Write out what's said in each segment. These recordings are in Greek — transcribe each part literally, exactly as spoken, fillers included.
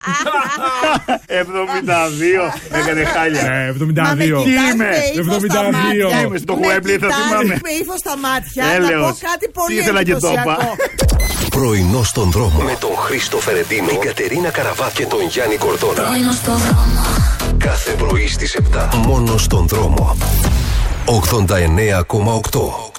εβδομήντα δύο. Έκανε χάλια. εβδομήντα δύο. Τι είμαι. εβδομήντα δύο. Είμαι στο Γουέμπλι, θα θυμάμαι. Με ύφος στα μάτια. Να πω κάτι πολύ εντυπωσιακό. Πρωινό στον δρόμο. Με τον Χρήστο Φερεντίνο, την Κατερίνα Καραβά και τον Γιάννη Κορδόνα. Πρωινό στον δρόμο. Κάθε πρωί στις επτά. Μόνο στον δρόμο. ογδόντα εννέα κόμμα οκτώ.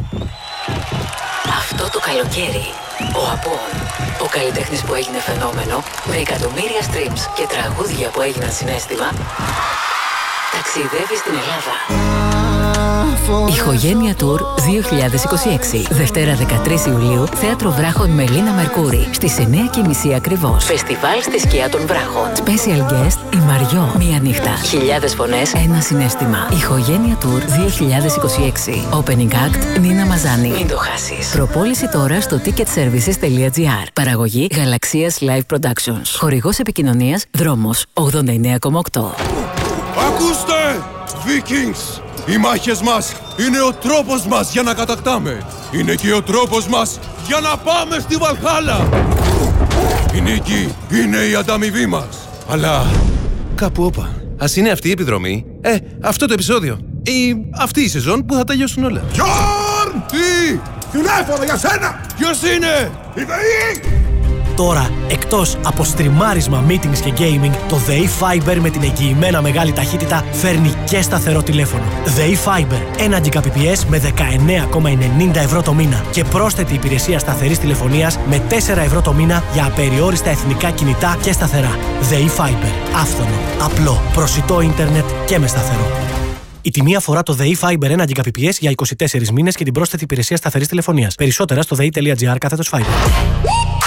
Αυτό το καλοκαίρι, ο Απόν, ο καλλιτέχνης που έγινε φαινόμενο, με εκατομμύρια streams και τραγούδια που έγιναν συναίσθημα, ταξιδεύει στην Ελλάδα. Ηχογένεια Tour δύο χιλιάδες είκοσι έξι. Δευτέρα δεκατρείς Ιουλίου, Θέατρο Βράχων με Λίνα Μερκούρη. Στις εννέα και μισή ακριβώς. Φεστιβάλ στη σκιά των Βράχων. Special guest η Μαριό. Μία νύχτα. Χιλιάδες φωνές, ένα συναίσθημα. Ηχογένεια Tour δύο χιλιάδες είκοσι έξι. Opening act Νίνα Μαζάνη. Μην το χάσεις. Προπόληση τώρα στο ticket services τελεία gr. Παραγωγή Γαλαξίας Live Productions. Χορηγός επικοινωνίας Δρόμος ογδόντα εννέα κόμμα οκτώ. Ακούστε, Vikings! Οι μάχες μας είναι ο τρόπος μας για να κατακτάμε. Είναι και ο τρόπος μας για να πάμε στη Βαλχάλα. Η νίκη είναι η ανταμοιβή μας. Αλλά κάπου όπα. Ας είναι αυτή η επιδρομή, ε, αυτό το επεισόδιο ή αυτή η σεζόν που θα τελειώσουν όλα. Γιόρν! Τι! Τηλέφωνο για σένα! Ποιος είναι? Η ΔΕΗ! Τώρα, εκτός από στριμάρισμα, meetings και gaming, το ΔΕΗ Fiber με την εγγυημένα μεγάλη ταχύτητα φέρνει και σταθερό τηλέφωνο. ΔΕΗ Fiber, ένα Gbps με δεκαεννέα κόμμα ενενήντα ευρώ το μήνα και πρόσθετη υπηρεσία σταθερής τηλεφωνίας με τέσσερα ευρώ το μήνα για απεριόριστα εθνικά κινητά και σταθερά. ΔΕΗ Fiber, άφθονο, απλό, προσιτό ίντερνετ και με σταθερό. Η τιμή αφορά το ΔΕΗ Fiber ένα Gbps για είκοσι τέσσερις μήνες και την πρόσθετη υπηρεσία σταθερής τηλεφωνίας. Περισσότερα στο δε ι τελεία τζι άρ κάθετος Fiber.